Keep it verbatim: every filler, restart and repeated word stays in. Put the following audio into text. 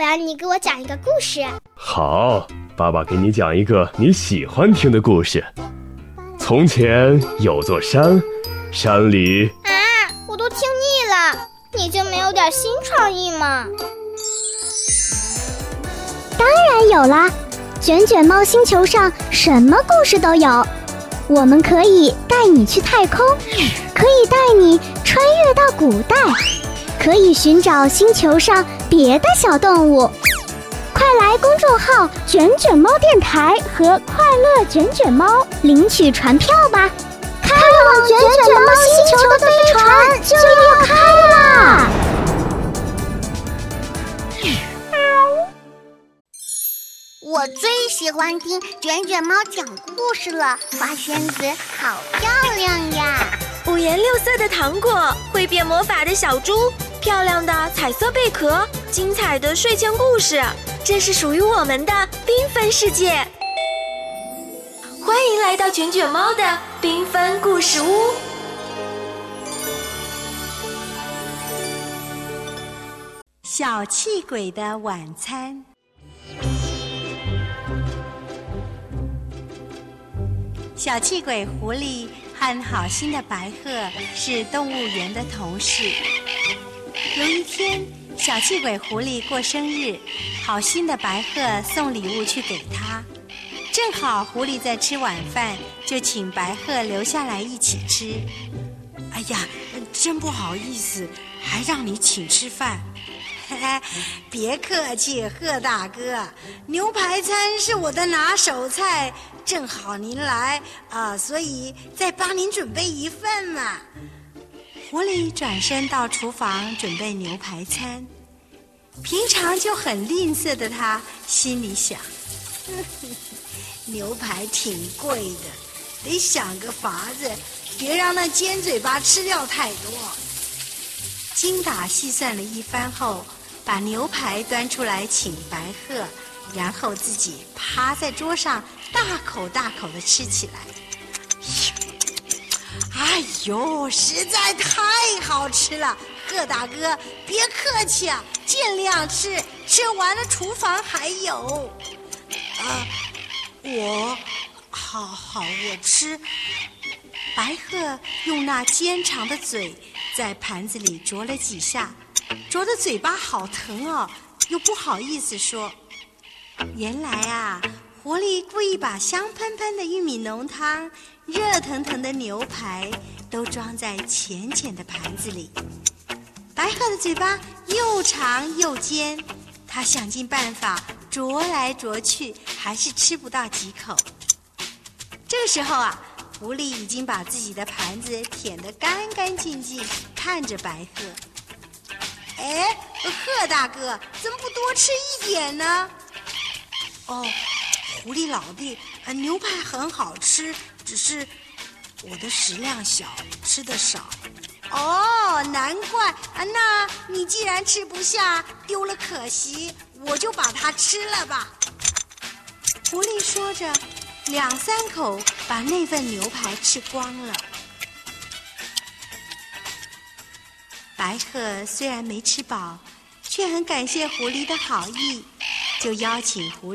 然你给我讲一个故事。 好，爸爸给你讲一个你喜欢听的故事。从前有座山，山里…… 啊，我都听腻了，你就没有点新创意吗？ 当然有啦，卷卷猫星球上什么故事都有。我们可以带你去太空，可以带你穿越到古代，可以寻找星球上别的小动物。快来公众号卷卷猫电台和快乐卷卷猫领取船票吧，开往卷卷猫星球的飞船就要开啦！ 我最喜欢听卷卷猫讲故事了，花仙子好漂亮呀！ 五颜六色的糖果，会变魔法的小猪，漂亮的彩色贝壳，精彩的睡前故事，这是属于我们的缤纷世界。欢迎来到卷卷猫的缤纷故事屋。 小气鬼的晚餐。小气鬼狐狸和好心的白鹤是动物园的同事。有一天，小气鬼狐狸过生日，好心的白鹤送礼物去给他。正好狐狸在吃晚饭，就请白鹤留下来一起吃。 哎呀，真不好意思，还让你请吃饭。 别客气，鹤大哥，牛排餐是我的拿手菜，正好您来啊、呃，所以再帮您准备一份嘛。狐狸转身到厨房准备牛排餐，平常就很吝啬的他心里想，呵呵，牛排挺贵的，得想个法子，别让那尖嘴巴吃掉太多。精打细算了一番后，把牛排端出来请白鹤，然后自己趴在桌上大口大口地吃起来。哎呦，实在太好吃了！鹤大哥，别客气啊，尽量吃，吃完了厨房还有。啊，我，好好我吃。白鹤用那尖长的嘴在盘子里啄了几下，啄得嘴巴好疼哦，又不好意思说。原来啊，狐狸故意把香喷喷的玉米浓汤、热腾腾的牛排都装在浅浅的盘子里。白鹤的嘴巴又长又尖，它想尽办法啄来啄去，还是吃不到几口。这个时候啊，狐狸已经把自己的盘子舔得干干净净，看着白鹤。哎，鹤大哥，怎么不多吃一点呢？哦，狐狸老弟，呃，牛排很好吃，只是我的食量小，吃得少。哦，难怪啊！那你既然吃不下，丢了可惜，我就把它吃了吧。狐狸说着，两三口把那份牛排吃光了。白鹤虽然没吃饱，却很感谢狐狸的好意，就邀请狐狸